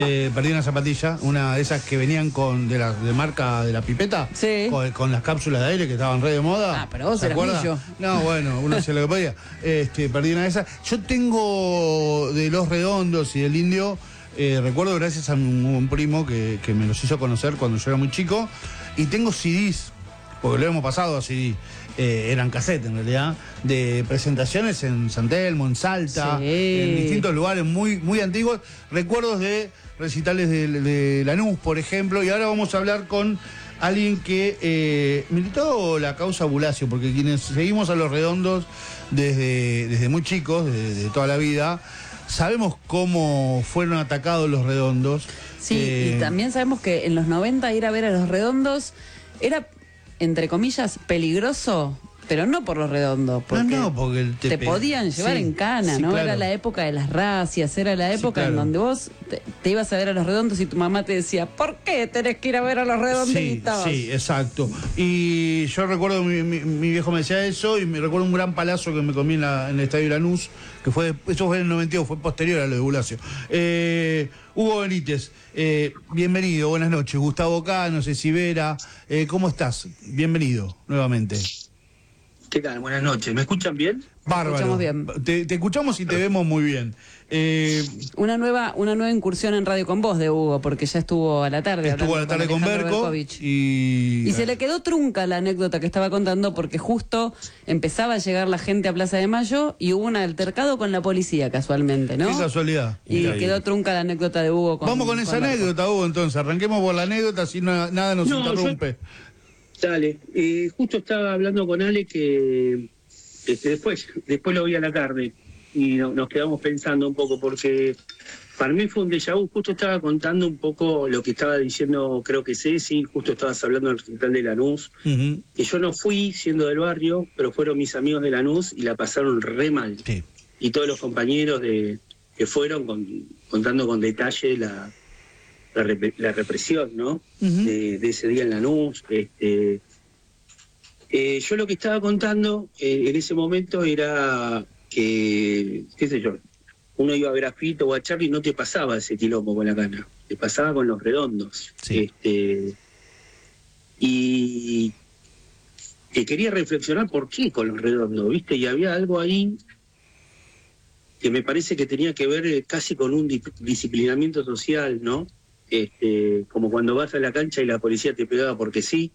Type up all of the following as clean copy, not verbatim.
Perdí una zapatilla, una de esas que venían de marca de la pipeta, sí, con las cápsulas de aire que estaban re de moda. Ah, pero vos eras millo. No, bueno, uno hacía lo que podía. Perdí una de esas. Yo tengo de Los Redondos y del Indio, recuerdo gracias a un primo que me los hizo conocer cuando yo era muy chico, y tengo CDs, porque lo hemos pasado a CD. Eran cassettes en realidad, de presentaciones en San Telmo, en Salta, sí, en distintos lugares muy, muy antiguos, recuerdos de recitales de Lanús, por ejemplo, y ahora vamos a hablar con alguien que militó la causa Bulacio, porque quienes seguimos a Los Redondos desde muy chicos, desde toda la vida, sabemos cómo fueron atacados Los Redondos. Sí, y también sabemos que en los 90 ir a ver a Los Redondos era, entre comillas, peligroso, pero no por Los Redondos, porque te podían llevar en cana, ¿no? Claro. Era la época de las racias, era la época en donde vos te ibas a ver a Los Redondos y tu mamá te decía, ¿por qué tenés que ir a ver a Los Redonditos? Sí, exacto. Y yo recuerdo, mi viejo me decía eso, y me recuerdo un gran palazo que me comí en el Estadio Lanús, eso fue en el 92, fue posterior a lo de Bulacio. Hugo Benítez, bienvenido, buenas noches. Gustavo Cano, Ceci Vera, ¿cómo estás? Bienvenido nuevamente. ¿Qué tal? Buenas noches. ¿Me escuchan bien? Bárbaro. Bien. Te escuchamos y te vemos muy bien. Una nueva incursión en Radio con Vos de Hugo, porque ya estuvo a la tarde. Estuvo a la tarde con Berco. Y se le quedó trunca la anécdota que estaba contando, porque justo empezaba a llegar la gente a Plaza de Mayo y hubo un altercado con la policía, casualmente, ¿no? Qué casualidad. Y quedó trunca la anécdota de Hugo. Vamos con esa anécdota, Hugo, entonces. Arranquemos por la anécdota, así nada nos interrumpe. Dale. Justo estaba hablando con Ale que después lo vi a la tarde y nos quedamos pensando un poco, porque para mí fue un déjà vu. Justo estaba contando un poco lo que estaba diciendo, creo que Ceci, justo estabas hablando del recital de Lanús, que yo no fui siendo del barrio, pero fueron mis amigos de Lanús y la pasaron re mal. Sí. Y todos los compañeros que fueron contando con detalle la represión, ¿no? De ese día en Lanús. Yo lo que estaba contando en ese momento era que, qué sé yo, uno iba a ver a Fito o a Charlie y no te pasaba ese quilombo con la cana, te pasaba con Los Redondos. Sí. Y que quería reflexionar por qué con Los Redondos, ¿viste? Y había algo ahí que me parece que tenía que ver casi con un disciplinamiento social, ¿no? Como cuando vas a la cancha y la policía te pegaba porque sí.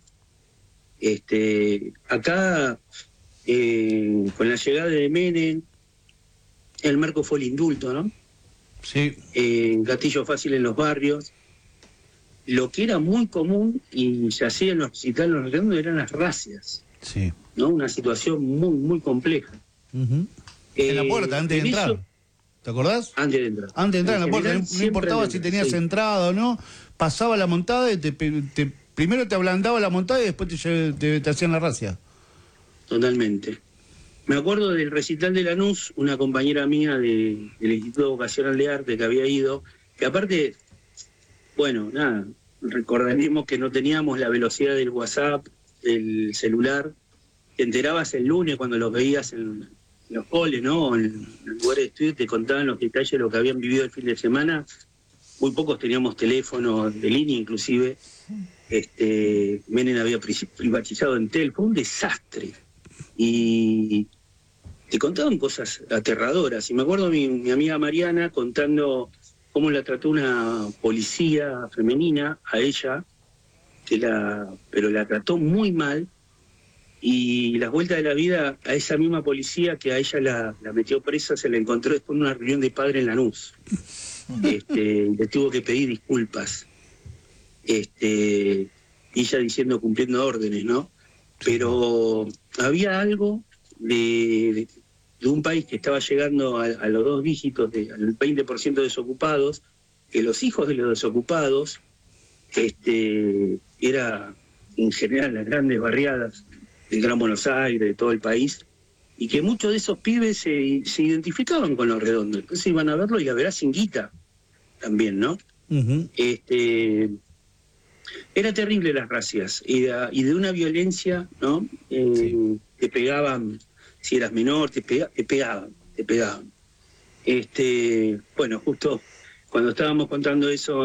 Acá, con la llegada de Menem, el marco fue el indulto, ¿no? Sí. Gatillo fácil en los barrios. Lo que era muy común y se hacía en los recitales Los Redondos eran las racias. Sí. ¿No? Una situación muy, muy compleja. En la puerta, antes de entrar. ¿Te acordás? Antes de entrar. Antes de entrar en la puerta, no importaba si tenías entrada o no, pasaba la montada y primero te ablandaba la montada y después te hacían la racia. Totalmente. Me acuerdo del recital de Lanús, una compañera mía del Instituto Vocacional de Arte que había ido, que aparte, bueno, nada, recordaremos que no teníamos la velocidad del WhatsApp, del celular, te enterabas el lunes cuando los veías en los coles, ¿no? En lugares de estudio te contaban los detalles de lo que habían vivido el fin de semana. Muy pocos teníamos teléfono de línea, inclusive. Menem había privatizado Entel, fue un desastre. Y te contaban cosas aterradoras. Y me acuerdo mi amiga Mariana contando cómo la trató una policía femenina a ella, pero la trató muy mal. Y las vueltas de la vida a esa misma policía que a ella la metió presa, se la encontró después en una reunión de padre en Lanús. Le tuvo que pedir disculpas. Ella diciendo cumpliendo órdenes, ¿no? Pero había algo de un país que estaba llegando a los 2 dígitos, al 20% de desocupados, que los hijos de los desocupados era en general las grandes barriadas del Gran Buenos Aires, de todo el país, y que muchos de esos pibes se identificaban con Los Redondos, entonces iban a verlo y a ver sin guita también, ¿no? Era terrible las racias, y de una violencia, ¿no? Te pegaban, si eras menor, te pegaban. Bueno, justo cuando estábamos contando eso